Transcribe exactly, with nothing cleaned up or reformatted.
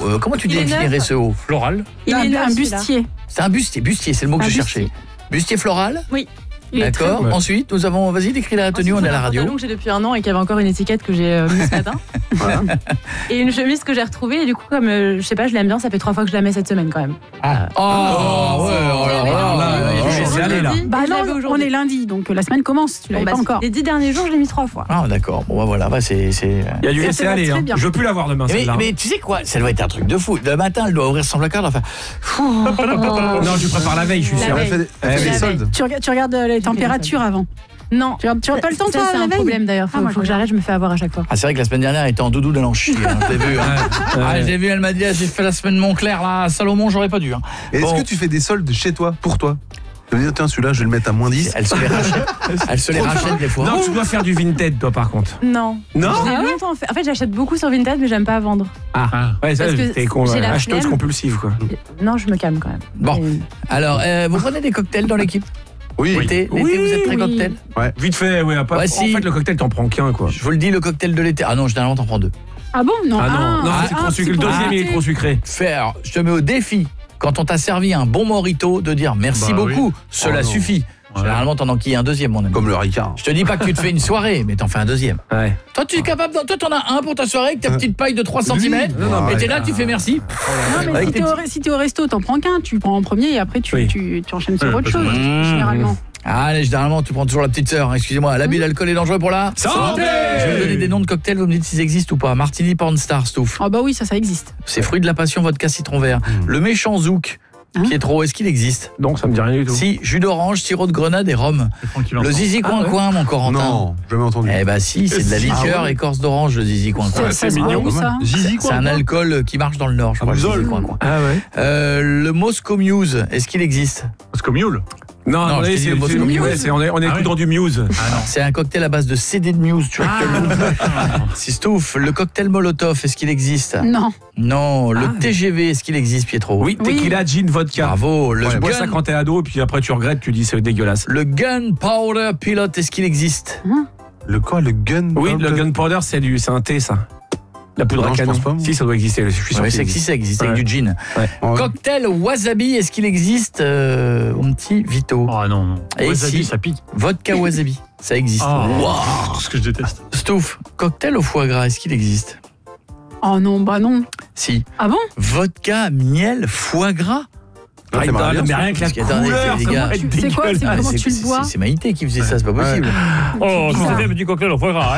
Euh, comment tu Il est définirais neuf. ce haut? Floral. Il un, est neuf, un celui-là. bustier. C'est un bustier. Bustier, c'est le mot que Un je bustier. cherchais. Bustier floral. Oui. Il est très D'accord. beau. Ensuite, nous avons. Vas-y, décris la tenue. On est à la radio. Un pantalon que j'ai depuis un an et qui avait encore une étiquette que j'ai euh, mise ce matin. Voilà. Et une chemise que j'ai retrouvée. Et du coup, comme euh, je sais pas, je l'aime bien, ça fait trois fois que je la mets cette semaine quand même. Ah. Oh, ouais. Alors là, là, là, il faut laisser aller, là. Bah Je l'avais non, on aujourd'hui. est lundi, donc euh, la semaine commence. Tu l'avais Bon, pas bah, encore. Les dix derniers jours, je l'ai mis trois fois. Ah, d'accord. Bon, bah voilà. Bah, c'est. c'est... Il y a du Ça, laisser ça va aller. très Hein. bien. Je veux plus la voir demain, Mais, celle-là. mais tu sais quoi? Ça doit être un truc de fou. Le matin, elle doit ouvrir son placard. Enfin. Non, tu prépares la veille, je suis La sûr. Elle veille. fait des, elle Eh, fait des la soldes. Tu, regardes- tu regardes euh, les températures avant. Non. Tu regardes, tu regardes pas le temps, Ça, toi, c'est la un veille problème d'ailleurs. Faut, Ah, moi, faut que je j'arrête, je me fais avoir à chaque fois. Ah, c'est vrai que la semaine dernière, elle était en doudou de l'enchi. Hein, je l'ai vu. Hein. Ah, je l'ai vu, elle m'a dit, ah, j'ai fait la semaine Montclair, là, à Salomon, j'aurais pas dû. Hein. Et Est-ce Bon. que tu fais des soldes chez toi, pour toi? Tu veux dire, tiens, celui-là, je vais le mettre à moins dix. Elle se les rachète. Elle se les rachète des fois. Non, tu dois faire du Vinted, toi, par contre. Non. Non J'ai longtemps fait. En fait, j'achète beaucoup sur Vinted, mais j'aime pas vendre. Ah, ouais, ça, Parce que t'es con, j'ai la acheteuse flemme. compulsive, quoi. Non, je me calme quand même. Bon. Et- Alors, euh, vous prenez des cocktails dans l'équipe? Oui. L'été, l'été, Oui, vous êtes très oui. cocktail? Vite fait, ouais, pas. Ouais, En si. fait, le cocktail, t'en prends qu'un, quoi. Je vous le dis, le cocktail de l'été. Ah non, généralement, t'en prends deux. Ah bon? Non. Ah non, non, ah, c'est ah, trop sucré. Le pour deuxième, il est l'été. trop sucré. Faire, je te mets au défi, quand on t'a servi un bon mojito, de dire merci Bah oui. beaucoup. Cela Oh non. suffit. Ouais. Généralement, t'en enquilles un deuxième, mon ami. Comme le Ricard. Je te dis pas que tu te fais une soirée, mais t'en fais un deuxième. Ouais. Toi, tu es capable, d'en- toi, t'en as un pour ta soirée avec ta petite paille de trois centimètres. Non, non, Et mais- t'es là, tu fais merci. Non, mais Avec si tes t'es au, si t'es au resto, t'en prends qu'un, tu prends en premier et après tu, Oui. tu, tu enchaînes sur Ouais, autre parce que chose, moi- généralement. Allez, généralement, tu prends toujours la petite sœur. Excusez-moi, l'abus d'alcool est dangereux pour la Santé. Je vais vous donner des noms de cocktails, vous me dites s'ils existent ou pas. Martini Pornstar, Stouff. Ah bah oui, ça, ça existe. C'est fruit de la passion, vodka citron vert. Le méchant zouk, Hein Pietro, est-ce qu'il existe? Donc, ça me dit rien du tout. Si, jus d'orange, sirop de grenade et rhum. Le zizi coin coin, mon Corentin. Non, jamais entendu. Eh bah si, c'est de la liqueur écorce d'orange, le zizi coin coin. Ça, ça se mignon, boit où, ça? Zizi, C'est un alcool qui marche dans le Nord, je crois. Le Absolument. zizi coin coin. Ah ouais. Euh, le Moscow Muse, est-ce qu'il existe? Moscow Mule. Non, Non, non, je t'ai dit c'est le Moscow c'est- Mule. ouais, c'est- on est, on est Ah plus oui. dans du Muse. C'est un cocktail à base de C D de Muse, tu vois. Si Stouff, le cocktail Molotov, est-ce qu'il existe? Non. Non, le Ah. T G V, est-ce qu'il existe, Pietro? Oui, tequila, gin, vodka. Bravo. Le, Tu bois ça gun, quand t'es ado, et puis après tu regrettes, tu dis c'est dégueulasse. le Gunpowder Pilot, est-ce qu'il existe? Le quoi, le gun? Oui, le gunpowder, c'est du, c'est un thé, ça. La poudre Non, à je canon. pense pas, moi. Si, ça doit exister. Je suis sûr. Oui, que c'est que si ça existe, avec Ouais. du gin. Ouais. Cocktail wasabi, est-ce qu'il existe, euh, mon petit Vito? Oh non, non. Et Wasabi, si. ça pique. Vodka wasabi, ça existe. Oh, Wow. ce que je déteste. Stouff, cocktail au foie gras, est-ce qu'il existe? Oh non, bah non. Si. Ah bon? Vodka, miel, foie gras. Ah, c'est marrant, mais ça. rien que la Parce qu'attendez, couleur, les ça gars. doit être C'est quoi, c'est dégueulasse. comment c'est- tu le c'est- bois? C'est Maïté qui faisait ça, c'est pas possible. Oh, bizarre. c'est même du cocktail au foie gras.